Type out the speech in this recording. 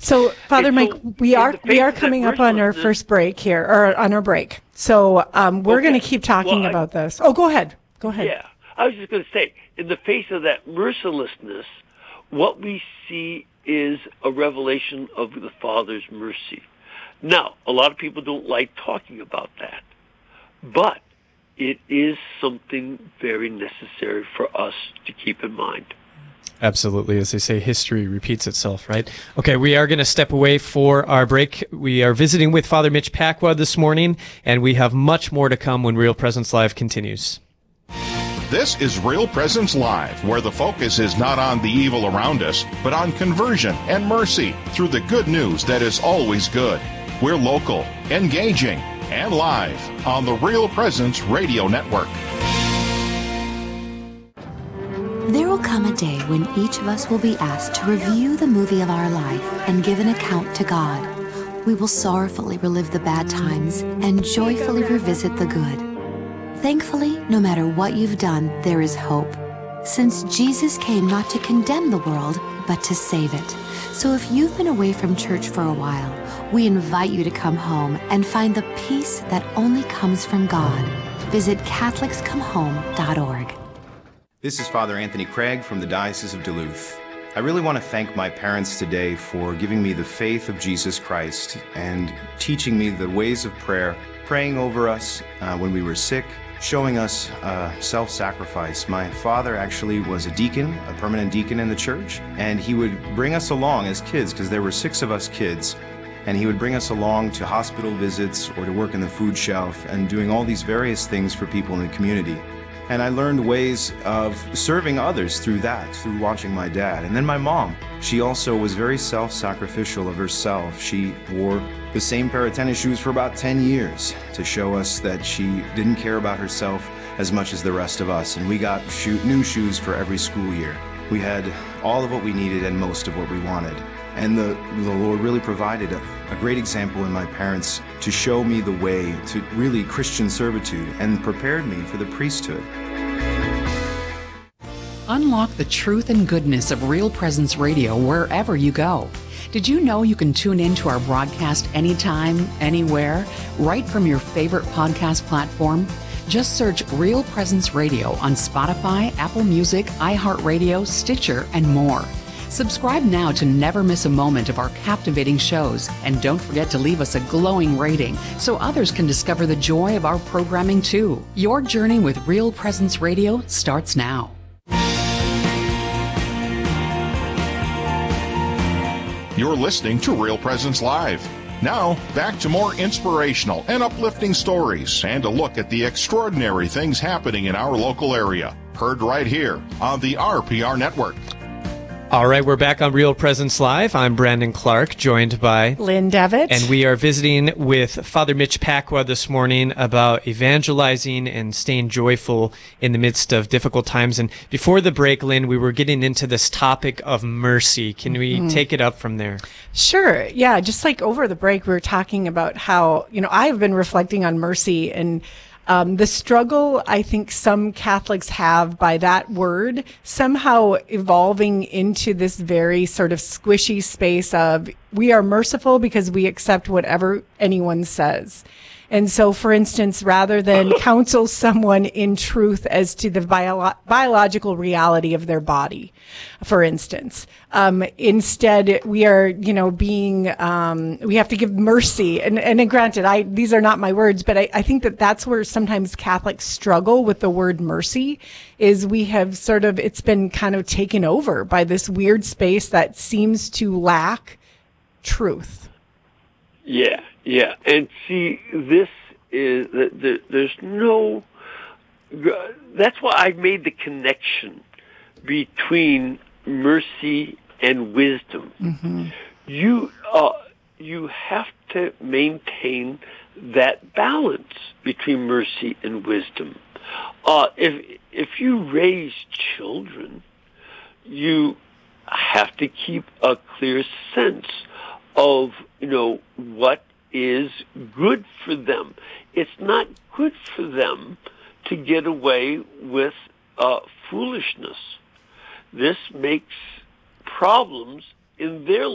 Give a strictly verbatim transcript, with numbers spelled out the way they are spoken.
So, Father And Mike, so we in are the face we are of that coming up on our mercilessness- first break here, or on our break. So um, we're Okay. going to keep talking Well, I- about this. Oh, go ahead. Go ahead. Yeah, I was just going to say, in the face of that mercilessness, what we see is a revelation of the Father's mercy. Now, a lot of people don't like talking about that, but it is something very necessary for us to keep in mind. Absolutely. As they say, history repeats itself, right? Okay, we are going to step away for our break. We are visiting with Father Mitch Pacwa this morning, and we have much more to come when Real Presence Live continues. This is Real Presence Live, where the focus is not on the evil around us, but on conversion and mercy through the good news that is always good. We're local, engaging, and live on the Real Presence Radio Network. There will come a day when each of us will be asked to review the movie of our life and give an account to God. We will sorrowfully relive the bad times and joyfully revisit the good. Thankfully, no matter what you've done, there is hope, since Jesus came not to condemn the world, but to save it. So if you've been away from church for a while, we invite you to come home and find the peace that only comes from God. Visit Catholics Come Home dot org. This is Father Anthony Craig from the Diocese of Duluth. I really want to thank my parents today for giving me the faith of Jesus Christ and teaching me the ways of prayer, praying over us uh, when we were sick, showing us uh, self-sacrifice. My father actually was a deacon, a permanent deacon in the church, and he would bring us along as kids, because there were six of us kids, and he would bring us along to hospital visits or to work in the food shelf and doing all these various things for people in the community. And I learned ways of serving others through that, through watching my dad. And then my mom, she also was very self-sacrificial of herself. She wore the same pair of tennis shoes for about ten years to show us that she didn't care about herself as much as the rest of us. And we got shoe- new shoes for every school year. We had all of what we needed and most of what we wanted. And the, the Lord really provided a, a great example in my parents to show me the way to really Christian servitude and prepared me for the priesthood. Unlock the truth and goodness of Real Presence Radio wherever you go. Did you know you can tune in to our broadcast anytime, anywhere, right from your favorite podcast platform? Just search Real Presence Radio on Spotify, Apple Music, iHeartRadio, Stitcher, and more. Subscribe now to never miss a moment of our captivating shows, and don't forget to leave us a glowing rating so others can discover the joy of our programming too. Your journey with Real Presence Radio starts now. You're listening to Real Presence Live. Now, back to more inspirational and uplifting stories and a look at the extraordinary things happening in our local area. Heard right here on the R P R Network. All right, we're back on Real Presence Live. I'm Brandon Clark, joined by Lynn Devitt. And we are visiting with Father Mitch Pacwa this morning about evangelizing and staying joyful in the midst of difficult times. And before the break, Lynn, we were getting into this topic of mercy. Can we mm-hmm. take it up from there? Sure. Yeah, just like over the break, we were talking about how, you know, I've been reflecting on mercy and Um, the struggle I think some Catholics have by that word somehow evolving into this very sort of squishy space of we are merciful because we accept whatever anyone says. And so, for instance, rather than counsel someone in truth as to the bio- biological reality of their body, for instance, um, instead we are, you know, being, um, we have to give mercy. And, and granted, I, these are not my words, but I, I think that that's where sometimes Catholics struggle with the word mercy is we have sort of, it's been kind of taken over by this weird space that seems to lack truth. Yeah, yeah. And see, this is, the, the, there's no, that's why I made the connection between mercy and wisdom. Mm-hmm. You, uh, you have to maintain that balance between mercy and wisdom. Uh, if, if you raise children, you have to keep a clear sense of, you know, what is good for them. It's not good for them to get away with uh, foolishness. This makes problems in their